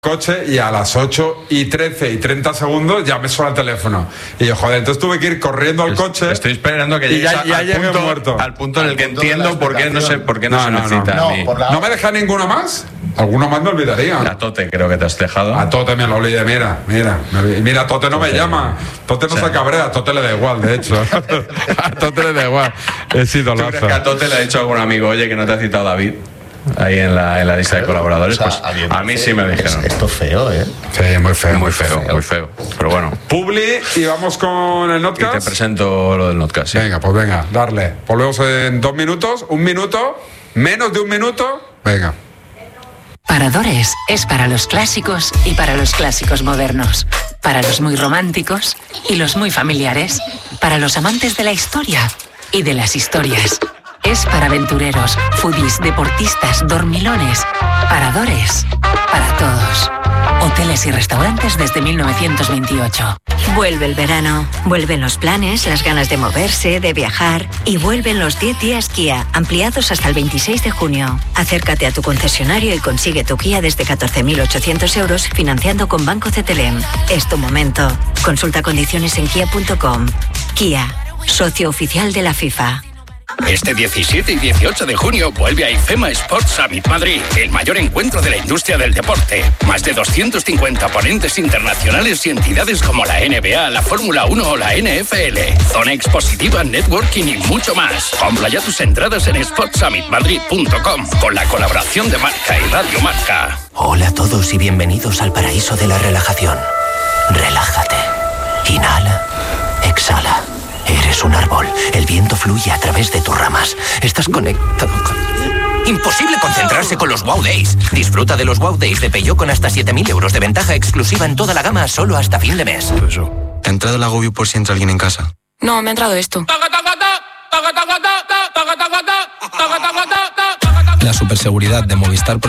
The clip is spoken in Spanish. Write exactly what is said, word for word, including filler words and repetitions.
coche y a las ocho y trece y treinta segundos ya me suena el teléfono y yo, joder, entonces tuve que ir corriendo al coche. Estoy esperando que llegues ya, ya al, llegué punto, muerto. al punto en el que entiendo por qué no, sé, por qué no, no se no, necesita no, a mí. no, la... ¿No me deja ninguno más? Alguno más me olvidaría. A Tote creo que te has dejado. A Tote me lo olvidé, mira, mira. Mira, Tote no Tote, me llama. Tote no o sea, se cabrea, a Tote le da igual, de hecho. A Tote le da igual. He sido ¿Tú crees que a Tote le ha dicho a algún amigo, oye, que no te ha citado David? Ahí en la, en la lista de colaboradores, o sea, pues a mí sí me dijeron. Esto es feo, ¿eh? Sí, muy feo. Muy feo, feo, muy feo. Pero bueno. Publi, y vamos con el Notcast. Y te presento lo del Notcast. ¿Sí? Venga, pues venga, darle. Volvemos en dos minutos, un minuto, menos de un minuto. Venga. Paradores es para los clásicos y para los clásicos modernos. Para los muy románticos y los muy familiares. Para los amantes de la historia y de las historias. Es para aventureros, foodies, deportistas, dormilones, paradores, para todos. Hoteles y restaurantes desde mil novecientos veintiocho. Vuelve el verano, vuelven los planes, las ganas de moverse, de viajar y vuelven los diez días Kia, ampliados hasta el veintiséis de junio. Acércate a tu concesionario y consigue tu Kia desde catorce mil ochocientos euros financiando con Banco C T L M. Es tu momento. Consulta condiciones en kia punto com. Kia, socio oficial de la FIFA. Este diecisiete y dieciocho de junio vuelve a IFEMA Sports Summit Madrid, el mayor encuentro de la industria del deporte. Más de doscientos cincuenta ponentes internacionales y entidades como la N B A, la Fórmula uno o la N F L. Zona expositiva, networking y mucho más. Compra ya tus entradas en sports summit madrid punto com con la colaboración de Marca y Radio Marca. Hola a todos y bienvenidos al paraíso de la relajación. Relájate. Inhala. Exhala. Eres un árbol. El viento fluye a través de tus ramas. Estás conectado con... Imposible concentrarse con los Wow Days. Disfruta de los Wow Days de Peugeot con hasta siete mil euros de ventaja exclusiva en toda la gama solo hasta fin de mes. ¿Te ha entrado el agobio por si entra alguien en casa? No, me ha entrado esto. La superseguridad de Movistar Pro